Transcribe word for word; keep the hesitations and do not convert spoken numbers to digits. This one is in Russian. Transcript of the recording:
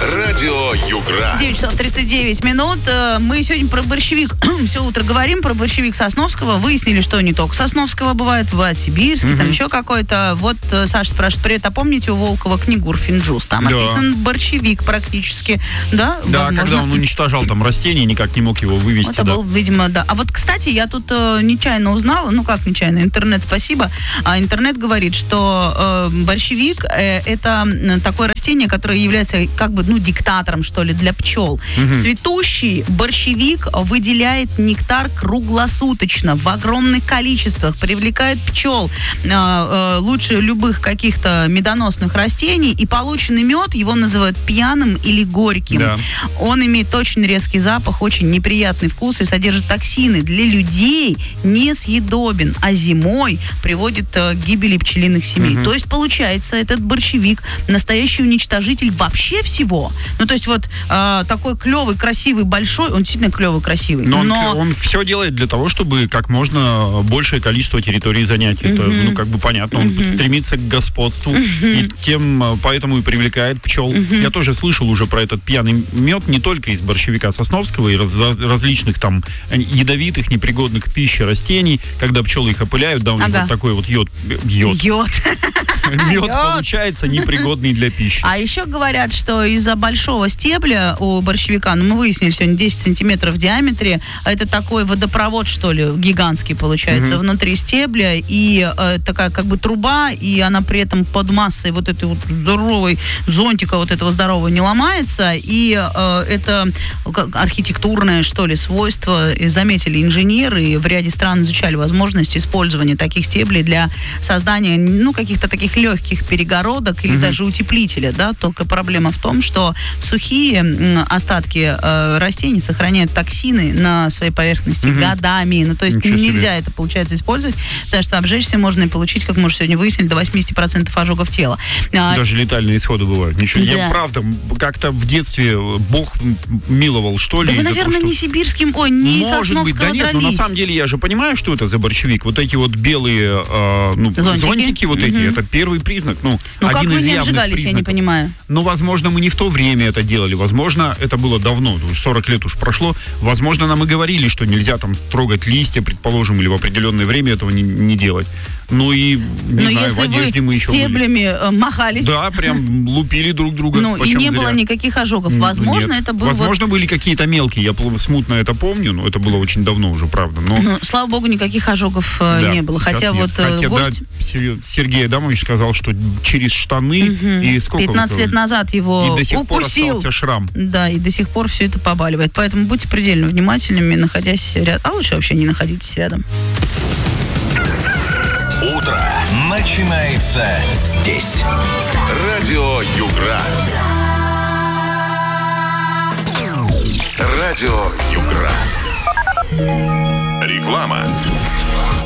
Радио Югра. девять часов тридцать девять минут. Мы сегодня про борщевик все утро говорим, про борщевик Сосновского. Выяснили, что не только Сосновского бывает, бывает сибирский, угу. там еще какой-то. Вот Саша спрашивает, привет, а помните у Волкова книгу «Урфинджус»? Там да. описан борщевик практически. Да, да, возможно. Когда он уничтожал там растения, никак не мог его вывести. Это да. был, видимо, да. А вот, кстати, я тут э, нечаянно узнала, ну как нечаянно, интернет, спасибо. А интернет говорит, что э, борщевик э, это такое растение, которое является как бы, ну, диктатором, что ли, для пчел. Угу. Цветущий борщевик выделяет нектар круглосуточно, в огромных количествах, привлекает пчел э, э, лучше любых каких-то медоносных растений, и полученный мед, его называют пьяным или горьким. Да. Он имеет очень резкий запах, очень неприятный вкус и содержит токсины. Для людей несъедобен, а зимой приводит э, к гибели пчелиных семей. Угу. То есть, получается, этот борщевик настоящий уничтожитель вообще всего. Ну, то есть, вот э, такой клевый, красивый, большой, он действительно клевый, красивый. Но, но... Он, он все делает для того, чтобы как можно большее количество территорий занять. Mm-hmm. Это, ну, как бы понятно. Он mm-hmm. стремится к господству, mm-hmm. и тем, поэтому и привлекает пчел. Mm-hmm. Я тоже слышал уже про этот пьяный мед, не только из борщевика Сосновского, и раз, различных там ядовитых, непригодных к пище растений, когда пчелы их опыляют, да, у них ага. вот такой вот йод. Йод. Йод. Мед получается непригодный для пищи. А еще говорят, что из-за большого стебля у борщевика, ну, мы выяснили сегодня, десять сантиметров в диаметре, это такой водопровод, что ли, гигантский получается, угу. внутри стебля, и э, такая как бы труба, и она при этом под массой вот этой вот здоровой зонтика вот этого здорового не ломается, и э, это архитектурное, что ли, свойство заметили инженеры, и в ряде стран изучали возможность использования таких стеблей для создания, ну, каких-то таких легких перегородок или mm-hmm. даже утеплителя, да, только проблема в том, что сухие м, остатки э, растений сохраняют токсины на своей поверхности mm-hmm. годами, ну, то есть Ничего нельзя себе. Это, получается, использовать, потому что обжечься можно и получить, как мы уже сегодня выяснили, до восемьдесят процентов ожогов тела. Даже а, летальные исходы бывают. Ничего. Да. Я, правда, как-то в детстве Бог миловал, что ли. Да вы, наверное, того, не сибирским, ой, не Может быть, да нет, но на самом деле я же понимаю, что это за борщевик. Вот эти вот белые э, ну, зонтики, зонтики вот mm-hmm. эти, это первый признак, ну, ну один как вы из не явных обжигались, признаков. Я не понимаю. Ну, возможно, мы не в то время это делали, возможно, это было давно, уж сорок лет уж прошло, возможно, нам и говорили, что нельзя там трогать листья, предположим, или в определенное время этого не, не делать. Ну и, не Но знаю, в одежде мы еще стеблями были. махались. Да, прям лупили друг друга. Ну, и не зря. Было никаких ожогов. Возможно, Нет. это было... Возможно, вот... были какие-то мелкие, я смутно это помню, но это было очень давно уже, правда. Но... Ну, слава богу, никаких ожогов да, не было. Хотя вот Хотя, гость... да, Сергей Адамович сказал, что через штаны угу. и сколько... пятнадцать лет назад его и до сих укусил. Пор остался шрам. Да, и до сих пор все это побаливает. Поэтому будьте предельно внимательными, находясь рядом. А лучше вообще не находитесь рядом. Утро начинается здесь. Радио Югра. Радио Югра. Реклама.